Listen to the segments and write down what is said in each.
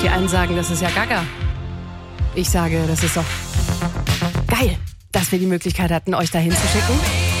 Die einen sagen, das ist ja Gaga. Ich sage, das ist doch geil, dass wir die Möglichkeit hatten, euch dahin zu schicken.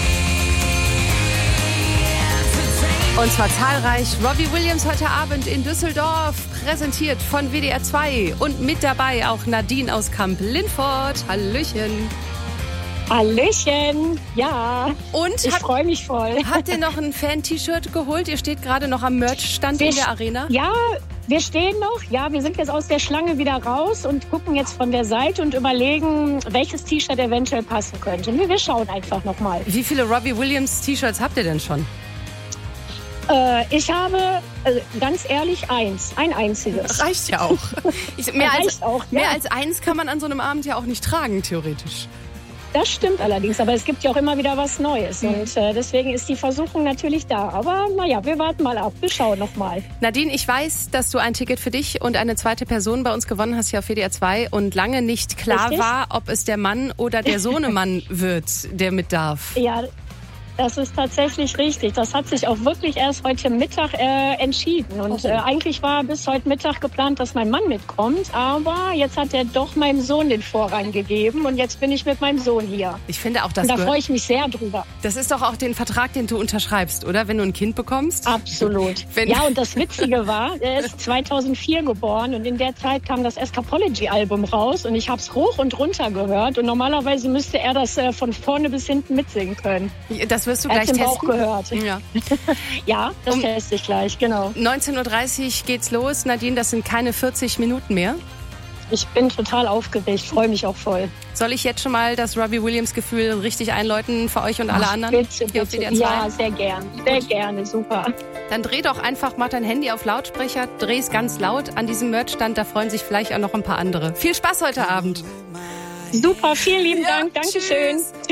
Und zwar zahlreich. Robbie Williams heute Abend in Düsseldorf, präsentiert von WDR 2. Und mit dabei auch Nadine aus Kamp-Lindfort. Hallöchen. Hallöchen, ja. Und ich freue mich voll. Habt ihr noch ein Fan-T-Shirt geholt? Ihr steht gerade noch am Merch-Stand in der Arena. Ja, wir stehen noch. Ja, wir sind jetzt aus der Schlange wieder raus und gucken jetzt von der Seite und überlegen, welches T-Shirt eventuell passen könnte. Wir schauen einfach noch mal. Wie viele Robbie Williams T-Shirts habt ihr denn schon? Ich habe, ganz ehrlich, ein einziges. Reicht ja auch. Mehr Ja. als eins kann man an so einem Abend ja auch nicht tragen, theoretisch. Das stimmt allerdings, aber es gibt ja auch immer wieder was Neues. Und deswegen ist die Versuchung natürlich da. Aber naja, wir warten mal ab. Wir schauen noch mal. Nadine, ich weiß, dass du ein Ticket für dich und eine zweite Person bei uns gewonnen hast hier auf WDR 2 und lange nicht klar war, ob es der Mann oder der Sohnemann wird, der mit darf. Ja, das ist tatsächlich richtig. Das hat sich auch wirklich erst heute Mittag entschieden. Und eigentlich war bis heute Mittag geplant, dass mein Mann mitkommt. Aber jetzt hat er doch meinem Sohn den Vorrang gegeben. Und jetzt bin ich mit meinem Sohn hier. Ich finde auch, das da freue ich mich sehr drüber. Das ist doch auch den Vertrag, den du unterschreibst, oder? Wenn du ein Kind bekommst? Absolut. Ja, und das Witzige war, er ist 2004 geboren. Und in der Zeit kam das Escapology-Album raus. Und ich habe es hoch und runter gehört. Und normalerweise müsste er das von vorne bis hinten mitsingen können. Das wirst du gleich testen? Bauch gehört. Ja, ja, das teste ich gleich, genau. 19.30 Uhr geht's los. Nadine, das sind keine 40 Minuten mehr. Ich bin total aufgeregt, freue mich auch voll. Soll ich jetzt schon mal das Robbie Williams-Gefühl richtig einläuten für euch und alle anderen? Bitte, bitte. Ja, sehr gern. Sehr gerne, super. Dann dreh doch einfach, mach dein Handy auf Lautsprecher, dreh es ganz laut an diesem Merchstand. Da freuen sich vielleicht auch noch ein paar andere. Viel Spaß heute Abend. Super, vielen lieben Dank. Dankeschön. Tschüss.